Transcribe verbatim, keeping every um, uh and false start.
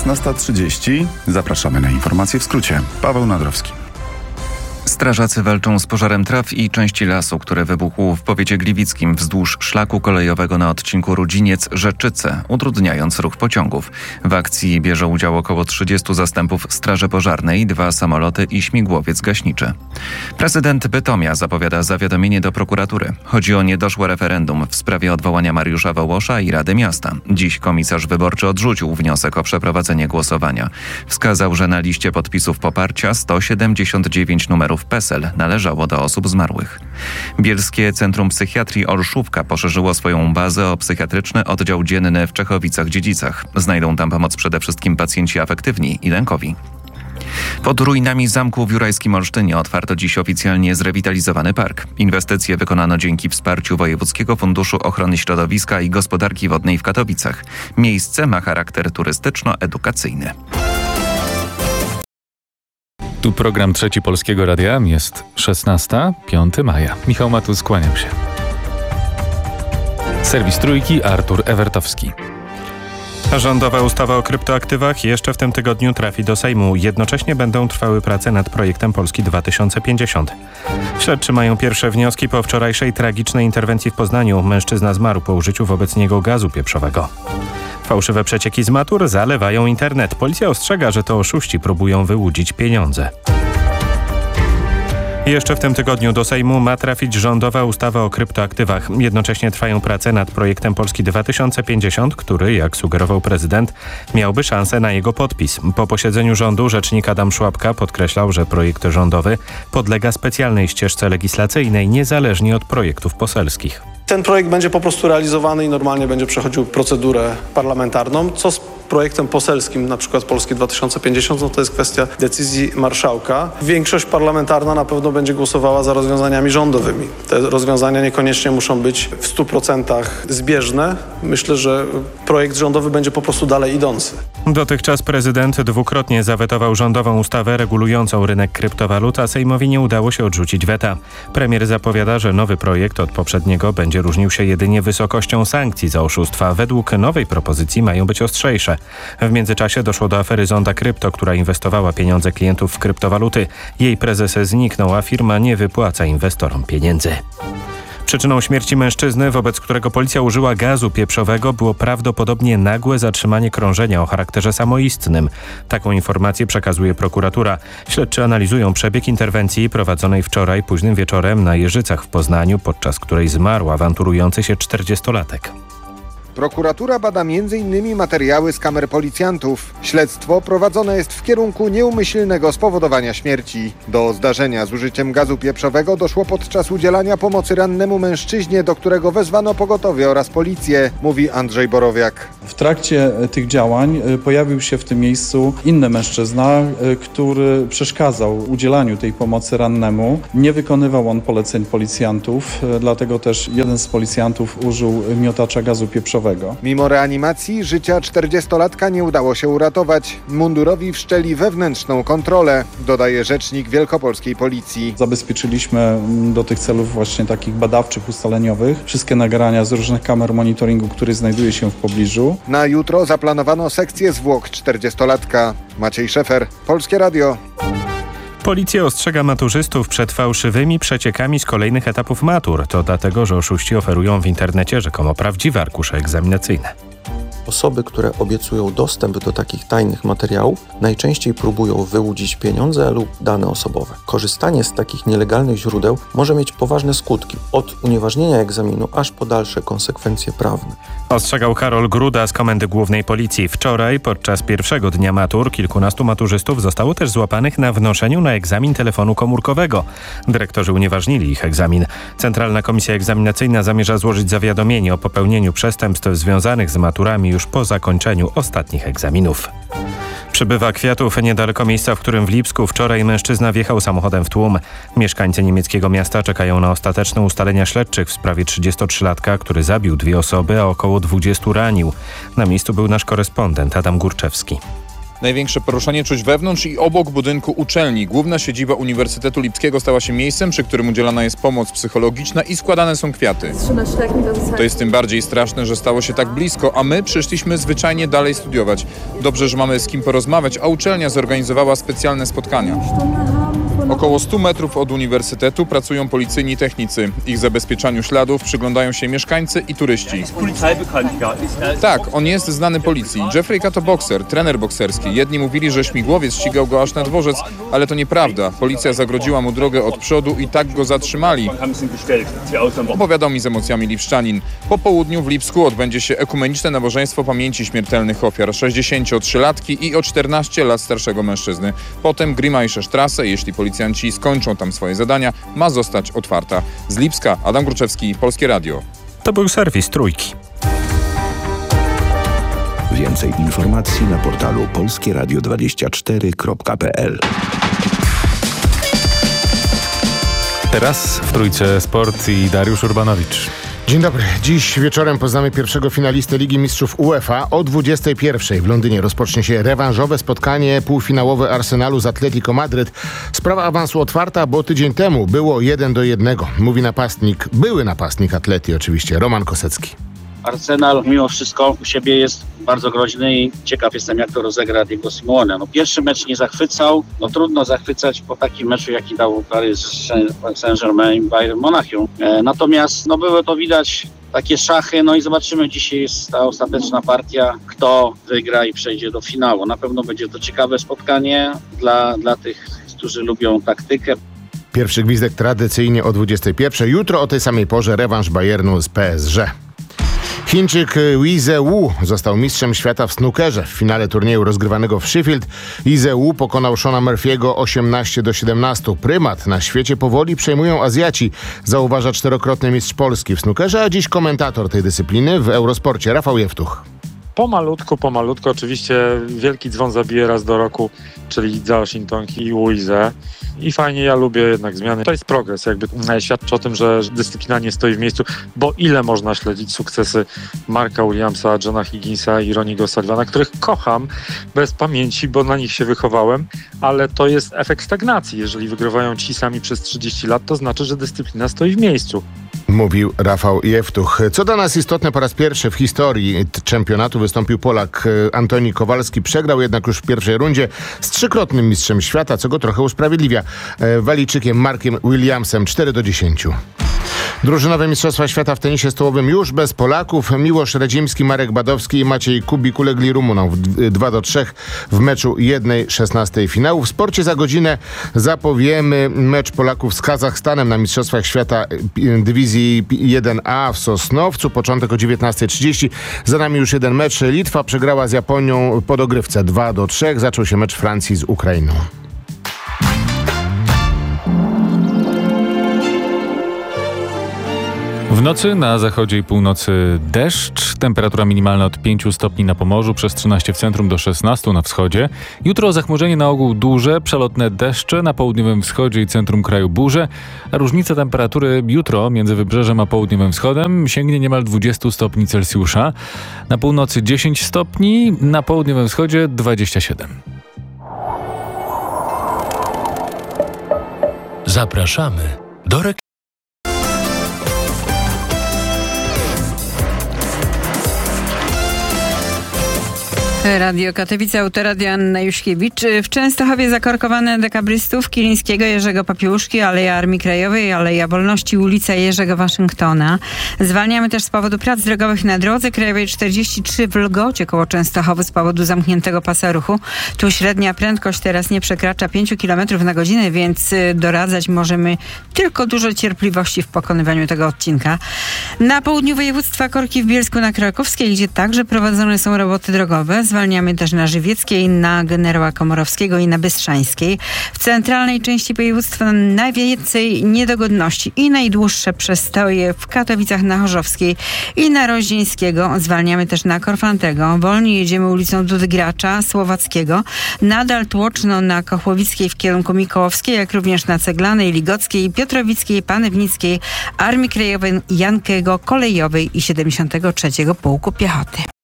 szesnasta trzydzieści. Zapraszamy na informacje w skrócie. Paweł Nadrowski. Strażacy walczą z pożarem traw i części lasu, które wybuchł w powiecie gliwickim wzdłuż szlaku kolejowego na odcinku Rudziniec-Rzeczyce, utrudniając ruch pociągów. W akcji bierze udział około trzydziestu zastępów Straży Pożarnej, dwa samoloty i śmigłowiec gaśniczy. Prezydent Bytomia zapowiada zawiadomienie do prokuratury. Chodzi o niedoszłe referendum w sprawie odwołania Mariusza Wołosza i Rady Miasta. Dziś komisarz wyborczy odrzucił wniosek o przeprowadzenie głosowania. Wskazał, że na liście podpisów poparcia sto siedemdziesiąt dziewięć numerów PESEL należało do osób zmarłych. Bielskie Centrum Psychiatrii Olszówka poszerzyło swoją bazę o psychiatryczny oddział dzienny w Czechowicach-Dziedzicach. Znajdą tam pomoc przede wszystkim pacjenci afektywni i lękowi. Pod ruinami zamku w Jurajskim Olsztynie otwarto dziś oficjalnie zrewitalizowany park. Inwestycje wykonano dzięki wsparciu Wojewódzkiego Funduszu Ochrony Środowiska i Gospodarki Wodnej w Katowicach. Miejsce ma charakter turystyczno-edukacyjny. Tu program Trzeci Polskiego Radia. Jest szesnasta, piątego maja. Michał Matus, kłaniam się. Serwis Trójki, Artur Ewertowski. Rządowa ustawa o kryptoaktywach jeszcze w tym tygodniu trafi do Sejmu. Jednocześnie będą trwały prace nad projektem Polski dwa tysiące pięćdziesiąt. Śledczy mają pierwsze wnioski po wczorajszej tragicznej interwencji w Poznaniu. Mężczyzna zmarł po użyciu wobec niego gazu pieprzowego. Fałszywe przecieki z matur zalewają internet. Policja ostrzega, że to oszuści próbują wyłudzić pieniądze. Jeszcze w tym tygodniu do Sejmu ma trafić rządowa ustawa o kryptoaktywach. Jednocześnie trwają prace nad projektem Polski dwa tysiące pięćdziesiąt, który, jak sugerował prezydent, miałby szansę na jego podpis. Po posiedzeniu rządu rzecznik Adam Szłapka podkreślał, że projekt rządowy podlega specjalnej ścieżce legislacyjnej niezależnie od projektów poselskich. Ten projekt będzie po prostu realizowany i normalnie będzie przechodził procedurę parlamentarną. Co z projektem poselskim, na przykład Polski dwa tysiące pięćdziesiąt, no to jest kwestia decyzji marszałka. Większość parlamentarna na pewno będzie głosowała za rozwiązaniami rządowymi. Te rozwiązania niekoniecznie muszą być w stu procentach zbieżne. Myślę, że projekt rządowy będzie po prostu dalej idący. Dotychczas prezydent dwukrotnie zawetował rządową ustawę regulującą rynek kryptowalut, a Sejmowi nie udało się odrzucić weta. Premier zapowiada, że nowy projekt od poprzedniego będzie różnił się jedynie wysokością sankcji za oszustwa. Według nowej propozycji mają być ostrzejsze. W międzyczasie doszło do afery Zonda Krypto, która inwestowała pieniądze klientów w kryptowaluty. Jej prezes zniknął, a firma nie wypłaca inwestorom pieniędzy. Przyczyną śmierci mężczyzny, wobec którego policja użyła gazu pieprzowego, było prawdopodobnie nagłe zatrzymanie krążenia o charakterze samoistnym. Taką informację przekazuje prokuratura. Śledczy analizują przebieg interwencji prowadzonej wczoraj późnym wieczorem na Jeżycach w Poznaniu, podczas której zmarł awanturujący się czterdziestolatek. Prokuratura bada między innymi materiały z kamer policjantów. Śledztwo prowadzone jest w kierunku nieumyślnego spowodowania śmierci. Do zdarzenia z użyciem gazu pieprzowego doszło podczas udzielania pomocy rannemu mężczyźnie, do którego wezwano pogotowie oraz policję, mówi Andrzej Borowiak. W trakcie tych działań pojawił się w tym miejscu inny mężczyzna, który przeszkadzał udzielaniu tej pomocy rannemu. Nie wykonywał on poleceń policjantów, dlatego też jeden z policjantów użył miotacza gazu pieprzowego. Mimo reanimacji życia czterdziestolatka nie udało się uratować. Mundurowi wszczęli wewnętrzną kontrolę, dodaje rzecznik wielkopolskiej policji. Zabezpieczyliśmy do tych celów właśnie takich badawczych, ustaleniowych wszystkie nagrania z różnych kamer monitoringu, które znajduje się w pobliżu. Na jutro zaplanowano sekcję zwłok czterdziestolatka. Maciej Szefer, Polskie Radio. Policja ostrzega maturzystów przed fałszywymi przeciekami z kolejnych etapów matur. To dlatego, że oszuści oferują w internecie rzekomo prawdziwe arkusze egzaminacyjne. Osoby, które obiecują dostęp do takich tajnych materiałów, najczęściej próbują wyłudzić pieniądze lub dane osobowe. Korzystanie z takich nielegalnych źródeł może mieć poważne skutki, od unieważnienia egzaminu aż po dalsze konsekwencje prawne. Ostrzegał Karol Gruda z Komendy Głównej Policji. Wczoraj, podczas pierwszego dnia matur, kilkunastu maturzystów zostało też złapanych na wnoszeniu na egzamin telefonu komórkowego. Dyrektorzy unieważnili ich egzamin. Centralna Komisja Egzaminacyjna zamierza złożyć zawiadomienie o popełnieniu przestępstw związanych z maturami już po zakończeniu ostatnich egzaminów. Przybywa kwiatów niedaleko miejsca, w którym w Lipsku wczoraj mężczyzna wjechał samochodem w tłum. Mieszkańcy niemieckiego miasta czekają na ostateczne ustalenia śledczych w sprawie trzydziestotrzylatka, który zabił dwie osoby, a około dwudziestu ranił. Na miejscu był nasz korespondent Adam Górczewski. Największe poruszenie czuć wewnątrz i obok budynku uczelni. Główna siedziba Uniwersytetu Lipskiego stała się miejscem, przy którym udzielana jest pomoc psychologiczna i składane są kwiaty. To jest tym bardziej straszne, że stało się tak blisko, a my przyszliśmy zwyczajnie dalej studiować. Dobrze, że mamy z kim porozmawiać, a uczelnia zorganizowała specjalne spotkania. Około stu metrów od uniwersytetu pracują policyjni technicy. Ich zabezpieczaniu śladów przyglądają się mieszkańcy i turyści. Tak, on jest znany policji. Jeffrey to bokser, trener bokserski. Jedni mówili, że śmigłowiec ścigał go aż na dworzec, ale to nieprawda. Policja zagrodziła mu drogę od przodu i tak go zatrzymali. Opowiadał mi z emocjami lipszczanin. Po południu w Lipsku odbędzie się ekumeniczne nabożeństwo pamięci śmiertelnych ofiar sześćdziesięciotrzylatki i o czternaście lat starszego mężczyzny. Potem Grimmaische Straße, jeśli policjanci skończą tam swoje zadania, ma zostać otwarta. Z Lipska Adam Gruczewski, Polskie Radio. To był serwis Trójki. Więcej informacji na portalu polskie radio dwadzieścia cztery kropka p l. Teraz w Trójce Sport i Dariusz Urbanowicz. Dzień dobry. Dziś wieczorem poznamy pierwszego finalistę Ligi Mistrzów UEFA. O dwudziestej pierwszej w Londynie rozpocznie się rewanżowe spotkanie półfinałowe Arsenalu z Atletico Madryt. Sprawa awansu otwarta, bo tydzień temu było jeden do jednego. Mówi napastnik, były napastnik Atleti oczywiście, Roman Kosecki. Arsenal mimo wszystko u siebie jest bardzo groźny i ciekaw jestem, jak to rozegra Diego Simeone. No, pierwszy mecz nie zachwycał, no trudno zachwycać po takim meczu, jaki dał Paris Saint-Germain Bayern Monachium. E, natomiast no, było to widać takie szachy, no i zobaczymy, dzisiaj jest ta ostateczna partia, kto wygra i przejdzie do finału. Na pewno będzie to ciekawe spotkanie dla, dla tych, którzy lubią taktykę. Pierwszy gwizdek tradycyjnie o dwudziestej pierwszej. Jutro o tej samej porze rewanż Bayernu z P S G. Chińczyk Wize Wu został mistrzem świata w snookerze. W finale turnieju rozgrywanego w Sheffield Wize Wu pokonał Shona Murphy'ego osiemnaście do siedemnastu. Prymat na świecie powoli przejmują Azjaci, zauważa czterokrotny mistrz Polski w snookerze, a dziś komentator tej dyscypliny w Eurosporcie Rafał Jewtuch. Pomalutku, pomalutku. Oczywiście wielki dzwon zabije raz do roku, czyli Zhao Xintong i Wize. I fajnie, ja lubię jednak zmiany. To jest progres, jakby świadczy o tym, że dyscyplina nie stoi w miejscu, bo ile można śledzić sukcesy Marka Williamsa, Johna Higginsa i Ronniego Sullivana, których kocham bez pamięci, bo na nich się wychowałem, ale to jest efekt stagnacji. Jeżeli wygrywają ci sami przez trzydzieści lat, to znaczy, że dyscyplina stoi w miejscu. Mówił Rafał Jewtuch. Co dla nas istotne, po raz pierwszy w historii czempionatu wystąpił Polak Antoni Kowalski. Przegrał jednak już w pierwszej rundzie z trzykrotnym mistrzem świata, co go trochę usprawiedliwia. Walijczykiem Markiem Williamsem cztery do dziesięciu. Drużynowe Mistrzostwa Świata w tenisie stołowym już bez Polaków. Miłosz Radzimski, Marek Badowski i Maciej Kubik ulegli Rumunom dwa do trzech w meczu jeden szesnasty finału. W sporcie za godzinę zapowiemy mecz Polaków z Kazachstanem na Mistrzostwach Świata dywizji jeden A w Sosnowcu. Początek o dziewiętnasta trzydzieści. Za nami już jeden mecz. Litwa przegrała z Japonią po dogrywce dwa do trzech. Zaczął się mecz Francji z Ukrainą. W nocy na zachodzie i północy deszcz, temperatura minimalna od pięciu stopni na Pomorzu, przez trzynaście w centrum do szesnastu na wschodzie. Jutro zachmurzenie na ogół duże, przelotne deszcze, na południowym wschodzie i centrum kraju burze. A różnica temperatury jutro między wybrzeżem a południowym wschodem sięgnie niemal dwudziestu stopni Celsjusza. Na północy dziesięć stopni, na południowym wschodzie dwadzieścia siedem. Zapraszamy do reklamy. Radio Katowice, autoradio Anna Juszkiewicz. W Częstochowie zakorkowane dekabrystów Kilińskiego, Jerzego Popiełuszki, Aleja Armii Krajowej, Aleja Wolności, ulica Jerzego Waszyngtona. Zwalniamy też z powodu prac drogowych na drodze krajowej czterdzieści trzy w Lgocie koło Częstochowy z powodu zamkniętego pasa ruchu. Tu średnia prędkość teraz nie przekracza pięciu kilometrów na godzinę, więc doradzać możemy tylko dużo cierpliwości w pokonywaniu tego odcinka. Na południu województwa korki w Bielsku na Krakowskiej, gdzie także prowadzone są roboty drogowe. Zwalniamy też na Żywieckiej, na Generała Komorowskiego i na Bystrzańskiej. W centralnej części województwa najwięcej niedogodności i najdłuższe przestoje w Katowicach na Chorzowskiej i na Roździeńskiego. Zwalniamy też na Korfantego. Wolniej jedziemy ulicą Dudgracza, Słowackiego. Nadal tłoczno na Kochłowickiej w kierunku Mikołowskiej, jak również na Ceglanej, Ligockiej, Piotrowickiej, Panewnickiej, Armii Krajowej, Jankiego, Kolejowej i siedemdziesiątego trzeciego Pułku Piechoty.